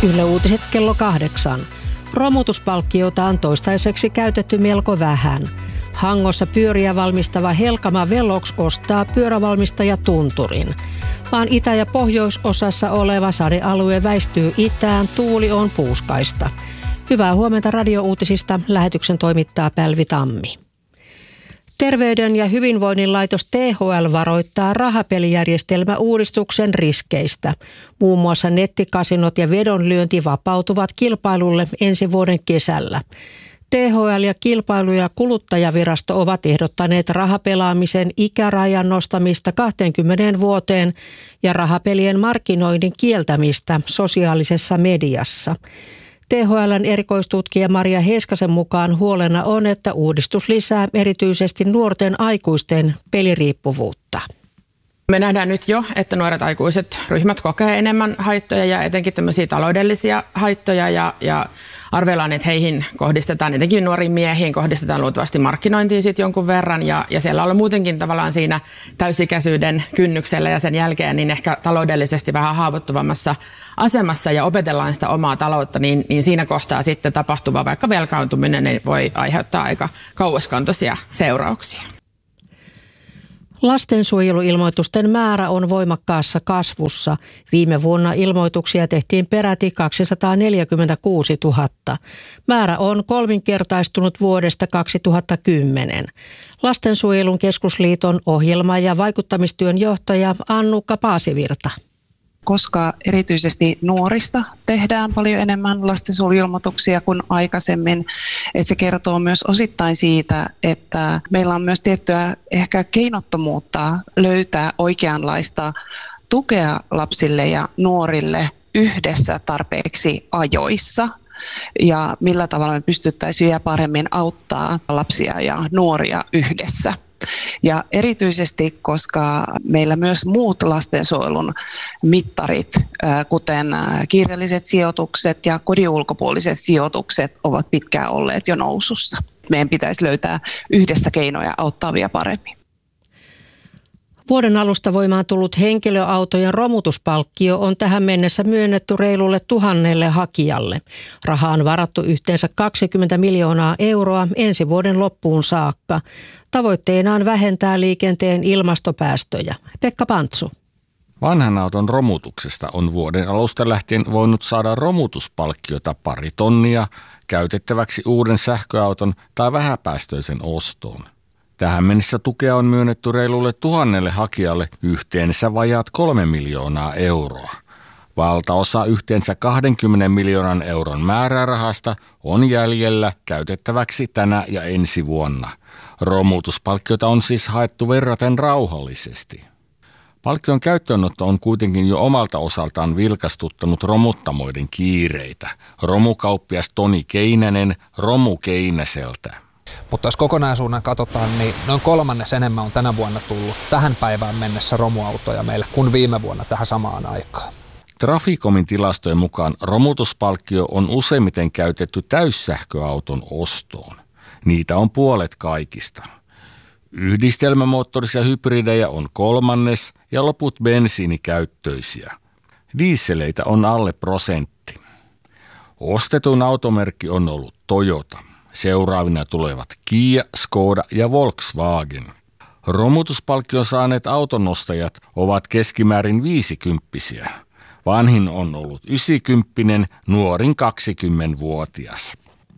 Yle Uutiset kello 8. Romutuspalkkiota on toistaiseksi käytetty melko vähän. Hangossa pyöriä valmistava Helkama Velox ostaa pyörävalmistaja Tunturin. Maan itä- ja pohjoisosassa oleva sadealue väistyy itään, tuuli on puuskaista. Hyvää huomenta radiouutisista. Lähetyksen toimittaa Pälvi Tammi. Terveyden ja hyvinvoinnin laitos THL varoittaa rahapelijärjestelmäuudistuksen riskeistä. Muun muassa nettikasinot ja vedonlyönti vapautuvat kilpailulle ensi vuoden kesällä. THL ja Kilpailu- ja kuluttajavirasto ovat ehdottaneet rahapelaamisen ikärajan nostamista 20 vuoteen ja rahapelien markkinoinnin kieltämistä sosiaalisessa mediassa. THL:n erikoistutkija Maria Heiskasen mukaan huolena on, että uudistus lisää erityisesti nuorten aikuisten peliriippuvuutta. Me nähdään nyt jo, että nuoret aikuiset ryhmät kokee enemmän haittoja ja etenkin tämmöisiä taloudellisia haittoja ja arvellaan, että heihin kohdistetaan, etenkin nuoriin miehiin kohdistetaan luultavasti markkinointiin sitten jonkun verran ja siellä ollaan muutenkin tavallaan siinä täysikäisyyden kynnyksellä ja sen jälkeen niin ehkä taloudellisesti vähän haavoittuvammassa asemassa ja opetellaan sitä omaa taloutta, niin siinä kohtaa sitten tapahtuva vaikka velkaantuminen niin voi aiheuttaa aika kauaskantoisia seurauksia. Lastensuojeluilmoitusten määrä on voimakkaassa kasvussa. Viime vuonna ilmoituksia tehtiin peräti 246 000. Määrä on kolminkertaistunut vuodesta 2010. Lastensuojelun keskusliiton ohjelma- ja vaikuttamistyön johtaja Annukka Paasivirta. Koska erityisesti nuorista tehdään paljon enemmän lastensuojeluilmoituksia kuin aikaisemmin. Että se kertoo myös osittain siitä, että meillä on myös tiettyä ehkä keinottomuutta löytää oikeanlaista tukea lapsille ja nuorille yhdessä tarpeeksi ajoissa. Ja millä tavalla me pystyttäisiin vielä paremmin auttaa lapsia ja nuoria yhdessä. Ja erityisesti, koska meillä myös muut lastensuojelun mittarit, kuten kiireelliset sijoitukset ja kodin ulkopuoliset sijoitukset, ovat pitkään olleet jo nousussa. Meidän pitäisi löytää yhdessä keinoja auttaa vielä paremmin. Vuoden alusta voimaan tullut henkilöautojen romutuspalkkio on tähän mennessä myönnetty reilulle 1000 hakijalle. Raha on varattu yhteensä 20 miljoonaa euroa ensi vuoden loppuun saakka. Tavoitteena on vähentää liikenteen ilmastopäästöjä. Pekka Pantsu. Vanhan auton romutuksesta on vuoden alusta lähtien voinut saada romutuspalkkiota 2 tonnia käytettäväksi uuden sähköauton tai vähäpäästöisen ostoon. Tähän mennessä tukea on myönnetty reilulle 1000 hakijalle yhteensä vajaat 3 miljoonaa euroa. Valtaosa yhteensä 20 miljoonan euron määrärahasta on jäljellä käytettäväksi tänä ja ensi vuonna. Romutuspalkkiota on siis haettu verraten rauhallisesti. Palkkion käyttöönotto on kuitenkin jo omalta osaltaan vilkastuttanut romuttamoiden kiireitä. Romukauppias Toni Keinänen Romu Keinäseltä. Mutta jos kokonaisuuden katsotaan, niin noin 1/3 enemmän on tänä vuonna tullut tähän päivään mennessä romuautoja meille kuin viime vuonna tähän samaan aikaan. Traficomin tilastojen mukaan romutuspalkkio on useimmiten käytetty täyssähköauton ostoon. Niitä on puolet kaikista. Yhdistelmämoottorisia hybridejä on 1/3 ja loput bensiinikäyttöisiä. Dieseleitä on alle 1%. Ostetun automerkki on ollut Toyota. Seuraavina tulevat Kia, Skoda ja Volkswagen. Romutuspalkkion saaneet autonostajat ovat keskimäärin 50-vuotiaita. Vanhin on ollut 90, nuorin 20-vuotias.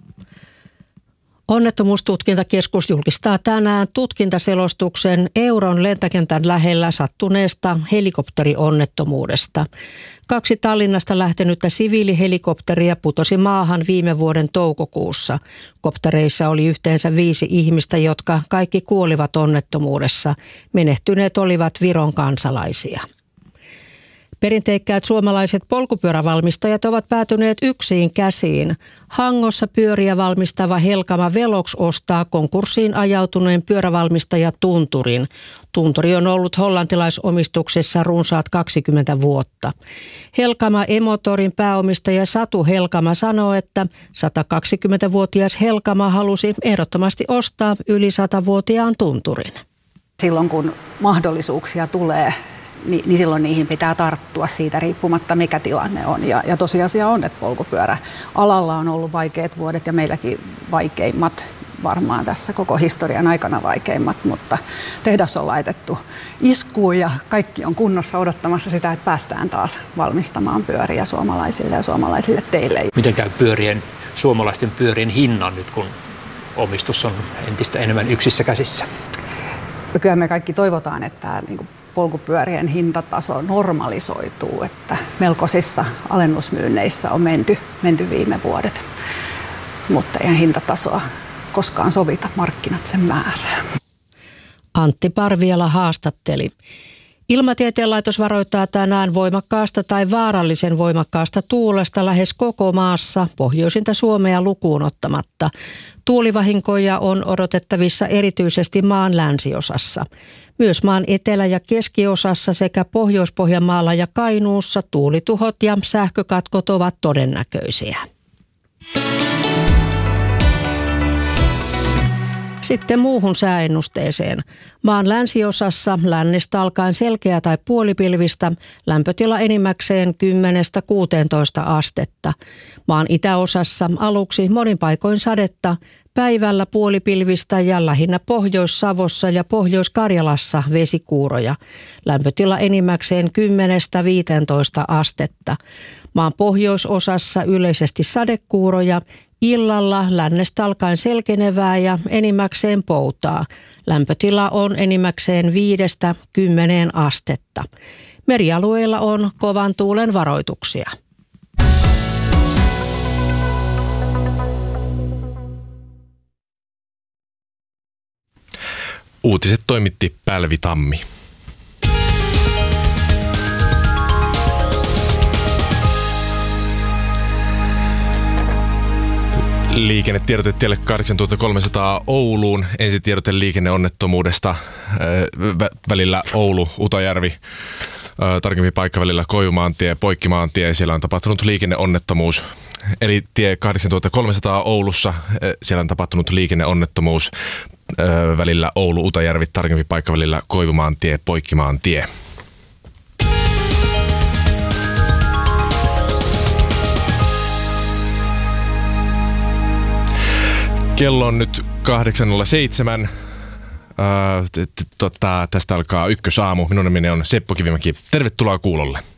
Onnettomuustutkintakeskus julkistaa tänään tutkintaselostuksen Euron lentokentän lähellä sattuneesta helikopterionnettomuudesta. 2 Tallinnasta lähtenyttä siviilihelikopteria putosi maahan viime vuoden toukokuussa. Koptereissa oli yhteensä 5 ihmistä, jotka kaikki kuolivat onnettomuudessa. Menehtyneet olivat Viron kansalaisia. Perinteikkäät suomalaiset polkupyörävalmistajat ovat päätyneet yksiin käsiin. Hangossa pyöriä valmistava Helkama Velox ostaa konkurssiin ajautuneen pyörävalmistaja Tunturin. Tunturi on ollut hollantilaisomistuksessa runsaat 20 vuotta. Helkama E-Motorin pääomistaja Satu Helkama sanoo, että 120-vuotias Helkama halusi ehdottomasti ostaa yli 100-vuotiaan Tunturin. Silloin kun mahdollisuuksia tulee, niin silloin niihin pitää tarttua siitä riippumatta, mikä tilanne on. Ja tosiasia on, että polkupyöräalalla on ollut vaikeat vuodet ja meilläkin vaikeimmat, varmaan tässä koko historian aikana vaikeimmat, mutta tehdas on laitettu iskuun ja kaikki on kunnossa odottamassa sitä, että päästään taas valmistamaan pyöriä suomalaisille ja suomalaisille teille. Miten käy suomalaisten pyörien hinnan nyt, kun omistus on entistä enemmän yksissä käsissä? Kyllä me kaikki toivotaan, että polkupyörien hintataso normalisoituu, että melkoisissa alennusmyynneissä on menty viime vuodet, mutta ei hintatasoa koskaan sovita, markkinat sen määrää. Antti Parviala haastatteli. Ilmatieteen laitos varoittaa tänään voimakkaasta tai vaarallisen voimakkaasta tuulesta lähes koko maassa, pohjoisinta Suomea lukuun ottamatta. Tuulivahinkoja on odotettavissa erityisesti maan länsiosassa. Myös maan etelä- ja keskiosassa sekä Pohjois-Pohjanmaalla ja Kainuussa tuulituhot ja sähkökatkot ovat todennäköisiä. Sitten muuhun sääennusteeseen. Maan länsiosassa lännestä alkaen selkeä tai puolipilvistä, lämpötila enimmäkseen 10–16 astetta. Maan itäosassa aluksi monin paikoin sadetta, päivällä puolipilvistä ja lähinnä Pohjois-Savossa ja Pohjois-Karjalassa vesikuuroja. Lämpötila enimmäkseen 10–15 astetta. Maan pohjoisosassa yleisesti sadekuuroja. Illalla lännestä alkaen selkenevää ja enimmäkseen poutaa. Lämpötila on enimmäkseen 5–10 astetta. Merialueilla on kovan tuulen varoituksia. Uutiset toimitti Pälvi Tammi. Liikennetiedote tielle 8300 Ouluun. Ensitiedote liikenneonnettomuudesta välillä Oulu-Utajärvi. Tarkempi paikka välillä Koivumaantie ja Poikkimaantie. Siellä on tapahtunut liikenneonnettomuus. Eli tie 8300 Oulussa. Siellä on tapahtunut liikenneonnettomuus välillä Oulu-Utajärvi. Tarkempi paikka välillä Koivumaantie ja Poikkimaantie. Kello on nyt 8.07. Tästä alkaa Ykkösaamu. Minun nimeni on Seppo Kivimäki. Tervetuloa kuulolle.